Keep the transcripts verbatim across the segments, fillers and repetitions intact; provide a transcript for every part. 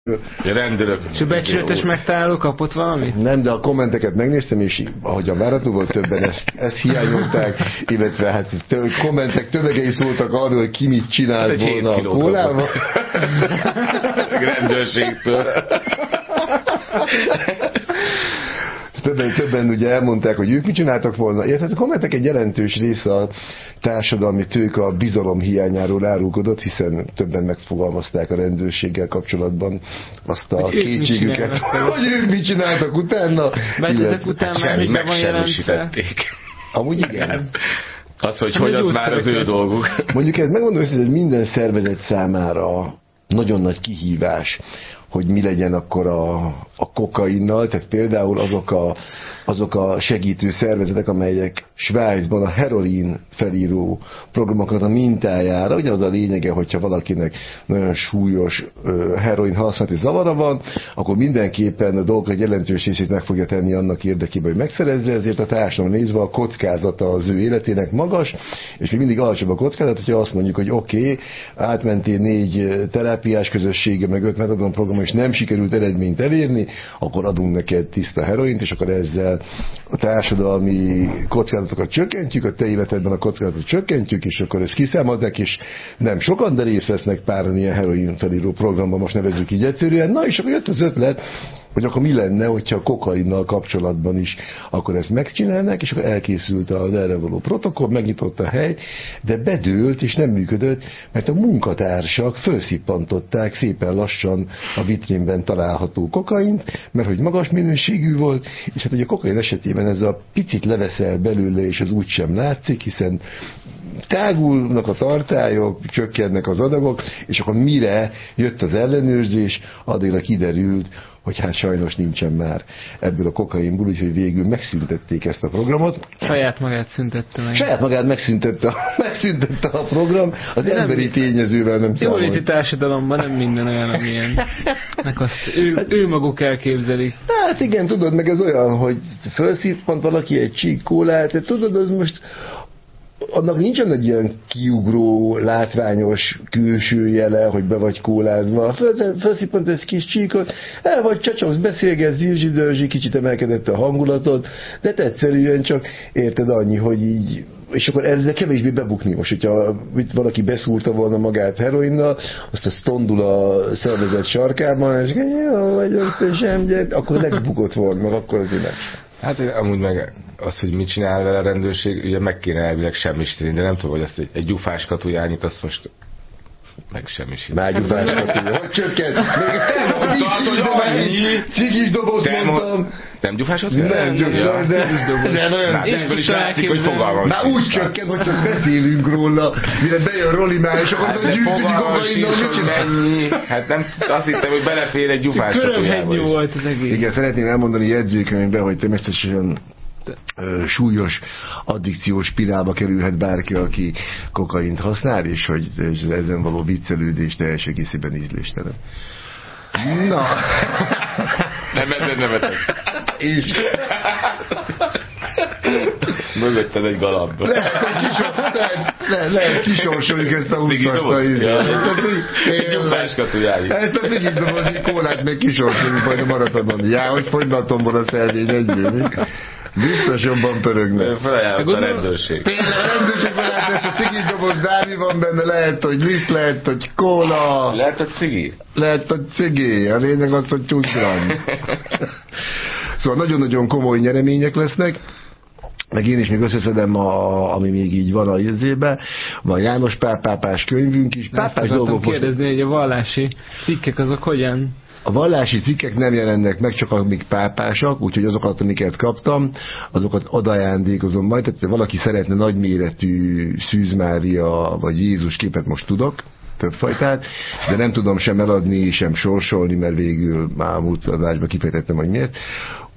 Rendőrök. És a becsületes megtaláló kapott valamit? Nem, de a kommenteket megnéztem, és ahogyan várható volt, többen ezt, ezt hiányolták, illetve hát tő, kommentek tömegei szóltak arról, hogy ki mit csinált hát volna a kólával. Rendőrségtől. Többen, többen ugye elmondták, hogy ők mit csináltak volna. Illetve a kommentek egy jelentős része a társadalmi tőke a bizalom hiányáról árulkodott, hiszen többen megfogalmazták a rendőrséggel kapcsolatban azt a hogy kétségüket, hogy ők mit csináltak utána. Mert ezek után hát már semmi, megsemmisítették. Amúgy igen. Az, hogy hogy az már az ő dolguk. Mondjuk ez megmondom, hogy minden szervezet számára nagyon nagy kihívás, hogy mi legyen akkor a, a kokainnal, tehát például azok a, azok a segítő szervezetek, amelyek Svájcban a heroin felíró programokat a mintájára, ugye az a lényege, hogyha valakinek nagyon súlyos uh, heroin használati zavara van, akkor mindenképpen a dolgok egy jelentős részét meg fogja tenni annak érdekében, hogy megszerezze, ezért a társadalom nézve a kockázata az ő életének magas, és még mindig alacsony a kockázat, hogyha azt mondjuk, hogy oké, okay, átmentél négy terápiás közössége, meg öt metadon program, és nem sikerült eredményt elérni, akkor adunk neked tiszta heroint, és akkor ezzel a társadalmi kockázatokat csökkentjük, a te életedben a kockázatot csökkentjük, és akkor ezt kiszámolták, és nem sokan, de részt vesznek páran ilyen heroin felíró programban, most nevezzük így egyszerűen. Na, és akkor jött az ötlet, hogy akkor mi lenne, hogyha a kokainnal kapcsolatban is akkor ezt megcsinálnák, és akkor elkészült az erre való protokoll, megnyitott a hely, de bedőlt, és nem működött, mert a munkatársak felszippantották szépen lassan a vitrínben található kokaint, mert hogy magas minőségű volt, és hát ugye a kokain esetében ez a picit leveszel belőle, és az úgysem látszik, hiszen tágulnak a tartályok, csökkennek az adagok, és akkor mire jött az ellenőrzés, addigra kiderült, hogy hát sajnos nincsen már ebből a kokainból, úgyhogy végül megszüntették ezt a programot. Saját magát szüntette meg. Saját magát megszüntette, megszüntette a program, az nem, emberi tényezővel nem számolt. Jóléti társadalomban nem minden olyan, amilyen. Azt ő, hát, ő maguk elképzelik. Hát igen, tudod, meg ez olyan, hogy felszippant valaki egy csík kólát, de tudod, az most annak nincsen egy ilyen kiugró, látványos külső jele, hogy be vagy kólázva. Felszippant egy kis csíkot, el vagy csacsogsz, beszélgetsz, zsírzsi-dörzsi, kicsit emelkedett a hangulatod, de egyszerűen csak érted annyi, hogy így, és akkor ezzel kevésbé bebukni. Most, hogyha valaki beszúrta volna magát heroinnal, azt a stondul a szervezet sarkában, és jó vagyok, te sem gyert, akkor megbukott volna, meg akkor azért meg. Hát amúgy meg az, hogy mit csinál vele a rendőrség, ugye meg kéne elvileg semmisíteni, de nem tudom, hogy azt egy, egy gyufás katujányit, azt most meg semmisíteni. Már gyufás katujányit. Hogy csökkent? Még cigis doboz mondtam. Nem gyufás katujányit? Nem gyufás, de, de nagyon... Már ebből is látszik, hogy fogalmam. Már úgy csökkent, hogy csak beszélünk róla, mire bejön Roli már, és akkor hát gyűjtjük kokainnal, mit csinál? Hát nem, azt hittem, hogy belefér egy gyufás katujába is. Volt az egész. Igen, szeretném elmondani jegyzőkönyvben, hogy természetesen súlyos addikciós spirálba kerülhet bárki, aki kokaint használ, és hogy ezen való viccelődés teljes egészében ízléstelen. Na. Nem ezen nevetek. És... Mögötted egy galambba. Lehet, hogy kisor, lehet, lehet, lehet kisorsoljuk ezt a húszasta egy gyufás katujáig. Ezt a cigis dobozni kólát meg kisorsoljuk majd a maratonon. Já, hogy fogyna a tombol a szelvény egyből. Biztos jobban pörögnek. Felajánlott a rendőrség. Tényleg a rendőrség felállt ezt a cigis doboz, Dávi van benne, lehet, hogy liszt, lehet, hogy kóla. Lehet, hogy cigi. Lehet, hogy cigi. A lényeg az, hogy húsz gramm. Szóval nagyon-nagyon komoly nyeremények lesznek. Meg én is még összeszedem, a, ami még így van a jegyzébe. Van János Pál pápás könyvünk is. Pápás dolgok kérdezni, hogy a vallási cikkek azok hogyan? A vallási cikkek nem jelennek meg, csak amik pápásak, úgyhogy azokat, amiket kaptam, azokat adajándékozom majd. Tehát, ha valaki szeretne nagyméretű Szűz Mária vagy Jézus képet, most tudok, több fajtát, de nem tudom sem eladni, sem sorsolni, mert végül már múlt adásban kifejtettem, hogy miért.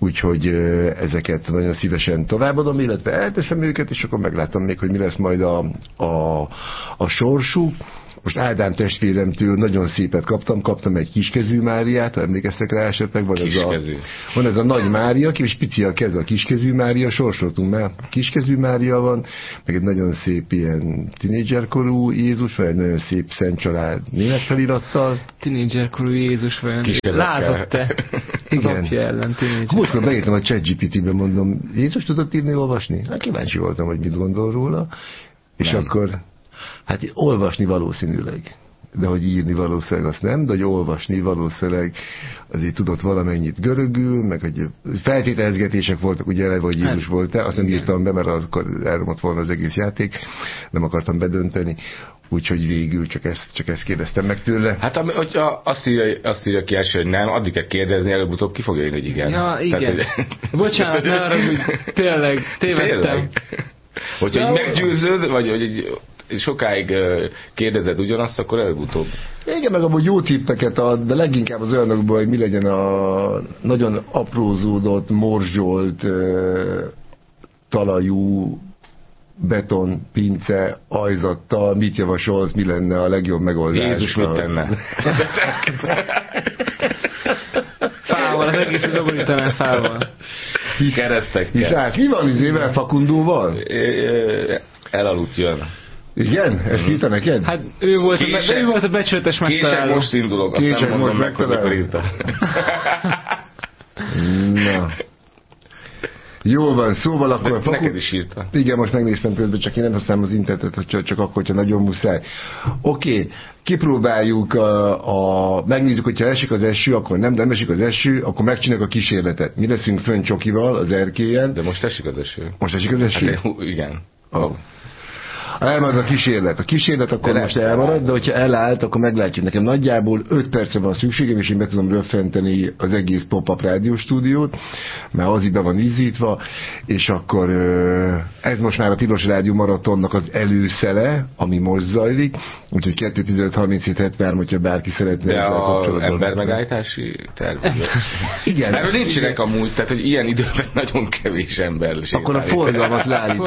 úgyhogy ezeket nagyon szívesen továbbadom, illetve elteszem őket, és akkor meglátom még, hogy mi lesz majd a, a, a sorsuk. Most Ádám testvéremtől nagyon szépet kaptam, kaptam egy kiskezű Máriát, ha emlékeztek rá esetleg, van ez, a, van ez a nagy Mária, és pici a keze, a kiskezű Mária, sorsoltunk már, kiskezű Mária van, meg egy nagyon szép ilyen tinédzserkorú Jézus, vagy egy nagyon szép Szent Család német felirattal. Tinédzserkorú Jézus, vagy lázott te az apja ellen tinédzser. Múltkor beírtam a ChatGPT-be, mondom, Jézus tudott írni, olvasni? Hát kíváncsi voltam, hogy mit gondol róla, és nem. Akkor hát olvasni valószínűleg, de hogy írni valószínűleg azt nem, de hogy olvasni valószínűleg azért tudott valamennyit görögül, meg hogy feltételezgetések voltak, ugye eleve, hogy Jézus volt-e, azt nem írtam be, mert akkor elromott volna az egész játék, nem akartam bedönteni, úgyhogy végül csak ezt, csak ezt kérdeztem meg tőle. Hát ami, hogyha azt írja, azt írja ki első, hogy nem, addig kell kérdezni, előbb-utóbb ki fogja írni, hogy igen. Ja, igen. Tehát, hogy... Bocsánat, ne arra, hogy tényleg, tévedtem. Tényleg? Hogyha ja, így meggyőződ, vagy hogy így sokáig kérdezed ugyanazt, akkor előbb-utóbb. Igen, meg amúgy jó tippeket ad, de leginkább az olyanokból, hogy mi legyen a nagyon aprózódott, morzsolt, talajú beton, pince, ajzattal, mit javasolsz, mi lenne a legjobb megoldás? Jézus mit tenne? Fával, az egész doborítanál fával. Hisz, keresztekkel. Hisz át, mi van izével, fakundóval? Elaludt jön. Igen? Ezt írta neked? Hát ő volt, Kések, a, ő volt a becsületes megtaláló. Kések most indulok, azt nem mondom meg, hogy mikor írta. Na. Jól van, szóval akkor... De fakun... neked is írta. Igen, most megnéztem közben, csak én nem használom az internetet, hogy csak, csak akkor, hogyha nagyon muszáj. Oké, okay, kipróbáljuk, a, a, megnézzük, hogyha esik az eső, akkor nem, de nem esik az eső, akkor megcsináljuk a kísérletet. Mi leszünk fönn csokival az erkélyen. De most esik az eső. Most esik az eső? Hát, igen. Oh. Elmarad a kísérlet. A kísérlet akkor de most elmarad, de hogyha elállt, akkor meglátjuk. Nekem nagyjából öt percre van szükségem, és én be tudom röffenteni az egész pop-up rádióstúdiót, mert az így be van ízítva, és akkor ez most már a Tilos Rádió Maratonnak az előszele, ami most zajlik, úgyhogy kettő tizenöt harminchét hetven, hogyha bárki szeretne. De az embermegállítási terv. Igen. Erről nincsenek amúgy, tehát hogy ilyen időben nagyon kevés ember. Akkor a forgalmat leállítok.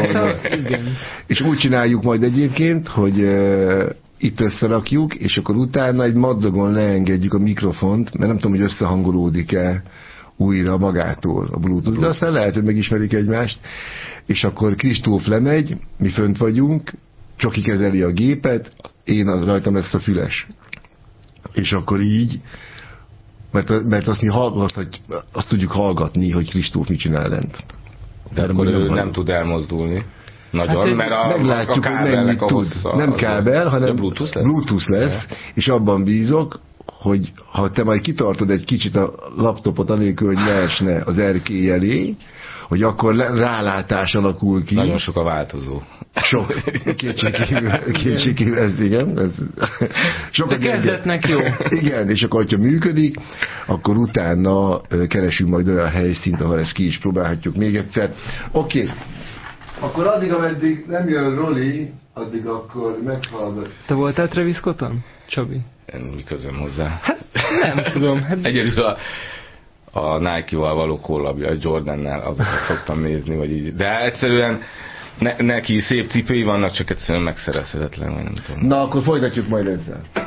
És úgy csináljuk majd egyébként, hogy uh, itt összerakjuk, és akkor utána egy madzagon leengedjük a mikrofont, mert nem tudom, hogy összehangolódik-e újra magától a Bluetooth, de aztán lehet, hogy megismerik egymást, és akkor Kristóf lemegy, mi fönt vagyunk, Csoki kezeli a gépet, én rajtam lesz a füles. És akkor így, mert, mert azt, mi hallgat, azt tudjuk hallgatni, hogy Kristóf mit csinál lent. De akkor ő nem tud elmozdulni. Nagyon, hát mert a, meglátjuk, a hogy mennyit tud. A, nem kábel, hanem Bluetooth lesz, Bluetooth lesz és abban bízok, hogy ha te majd kitartod egy kicsit a laptopot anélkül, hogy ne esne az erkély elé, hogy akkor rálátás alakul ki. Nagyon sok a változó. Sok. Kétségkívül, kétségkívül ez igen. Ez, sok de kezdetnek jó. Igen, és akkor, hogyha működik, akkor utána keresünk majd olyan helyszínt, ahol ezt ki is próbálhatjuk még egyszer. Oké. Okay. Akkor addig, ameddig nem jön Roli, addig akkor meghallgat. Te voltál Travis Scotton, Csabi? Mi közöm hozzá? Hát nem tudom. Hát... Egyedül a, a Nike-val való kollabja, a Jordannel, azokat szoktam nézni, vagy így. De egyszerűen ne, neki szép cipői vannak, csak egyszerűen megszerezhetetlen, vagy nem tudom. Na, akkor folytatjuk majd ezzel.